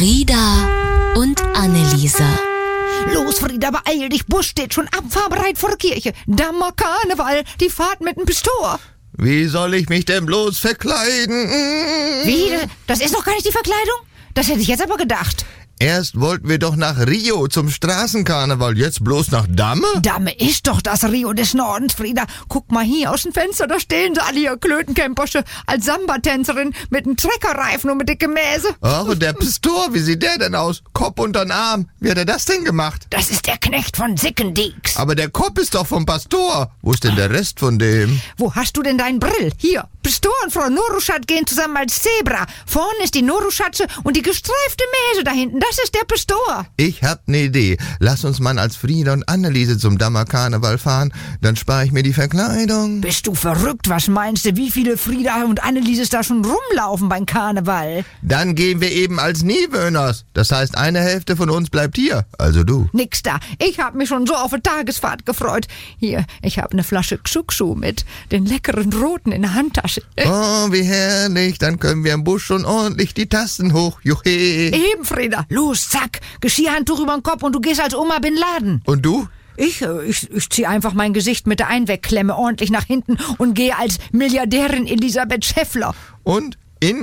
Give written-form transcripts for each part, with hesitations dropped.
Frieda und Anneliese. Los, Frieda, beeil dich, Bus steht schon abfahrbereit vor der Kirche. Dammer Karneval, die Fahrt mit dem Pistor. Wie soll ich mich denn bloß verkleiden? Wie? Das ist noch gar nicht die Verkleidung? Das hätte ich jetzt aber gedacht. Erst wollten wir doch nach Rio zum Straßenkarneval, jetzt bloß nach Damme? Damme ist doch das Rio des Nordens, Frieda. Guck mal hier aus dem Fenster, da stehen sie alle hier, Klötenkämpersche, als Samba-Tänzerin mit einem Treckerreifen und mit dickem Mäse. Ach, und der Pistor, wie sieht der denn aus? Kopf untern Arm. Wie hat er das denn gemacht? Das ist der Knecht von Sickendieks. Aber der Kopf ist doch vom Pastor. Wo ist denn der Rest von dem? Wo hast du denn deinen Brill? Hier, Pistor und Frau Noruschat gehen zusammen als Zebra. Vorne ist die Noruschatze und die gestreifte Mäse da hinten. Das ist der Pistor. Ich hab ne Idee. Lass uns mal als Frieda und Anneliese zum Dammer Karneval fahren. Dann spare ich mir die Verkleidung. Bist du verrückt? Was meinst du, wie viele Frieda und Annelieses da schon rumlaufen beim Karneval? Dann gehen wir eben als Niewöhners. Das heißt, eine Hälfte von uns bleibt hier. Also du. Nix da. Ich hab mich schon so auf eine Tagesfahrt gefreut. Hier, ich hab eine Flasche Xuxu mit den leckeren Roten in der Handtasche. Oh, wie herrlich. Dann können wir im Bus schon ordentlich die Tasten hoch. Juhe. Eben, Frieda. Los, zack. Geschirrhandtuch über den Kopf und du gehst als Oma Bin Laden. Und du? Ich zieh einfach mein Gesicht mit der Einwegklemme ordentlich nach hinten und gehe als Milliardärin Elisabeth Schäffler. Und?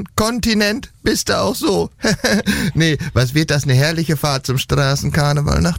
Inkontinent bist du auch so. Nee, was wird das, eine herrliche Fahrt zum Straßenkarneval nach